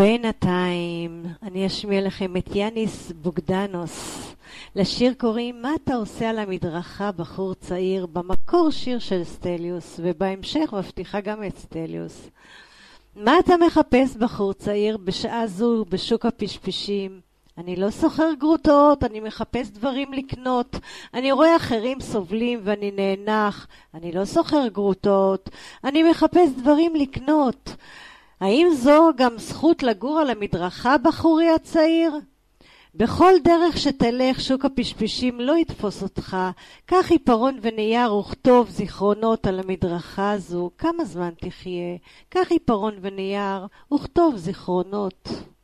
בינתיים אני אשמיע לכם את יאניס בוגדנוס. לשיר קוראים מה אתה עושה על המדרכה בחור צעיר, במקור שיר של סטליוס, ובהמשך מבטיחה גם את סטליוס. מה אתה מחפש בחור צעיר בשעה זו בשוק הפשפשים? אני לא סוחר גרוטות, אני מחפש דברים לקנות. אני רואה אחרים סובלים ואני נאנח. אני לא סוחר גרוטות, אני מחפש דברים לקנות. האם זו גם זכות לגור על המדרכה, בחורי הצעיר? בכל דרך שתלך שוק הפשפשים לא יתפוס אותך. קח עיפרון ונייר וכתוב זיכרונות על המדרכה הזו. כמה זמן תחיה? קח עיפרון ונייר וכתוב זיכרונות.